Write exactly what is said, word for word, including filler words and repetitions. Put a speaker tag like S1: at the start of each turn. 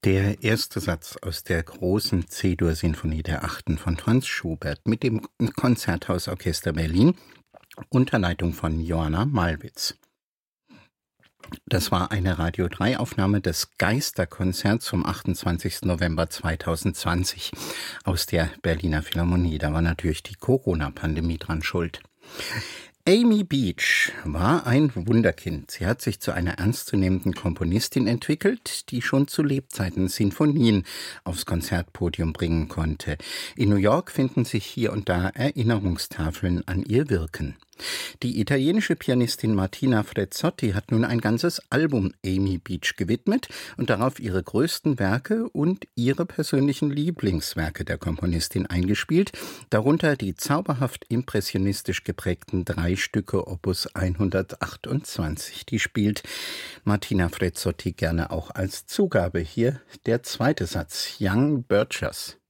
S1: Der erste Satz aus der großen C-Dur-Sinfonie der Achten von Franz Schubert mit dem Konzerthausorchester Berlin unter Leitung von Johanna Malwitz. Das war eine Radio drei Aufnahme des Geisterkonzerts vom achtundzwanzigsten November zweitausendzwanzig aus der Berliner Philharmonie. Da war natürlich die Corona-Pandemie dran schuld. Amy Beach war ein Wunderkind. Sie hat sich zu einer ernstzunehmenden Komponistin entwickelt, die schon zu Lebzeiten Sinfonien aufs Konzertpodium bringen konnte. In New York finden sich hier und da Erinnerungstafeln an ihr Wirken. Die italienische Pianistin Martina Frezzotti hat nun ein ganzes Album Amy Beach gewidmet und darauf ihre größten Werke und ihre persönlichen Lieblingswerke der Komponistin eingespielt, darunter die zauberhaft impressionistisch geprägten drei Stücke Opus hundertachtundzwanzig. Die spielt Martina Frezzotti gerne auch als Zugabe. Hier der zweite Satz, Young Birchers.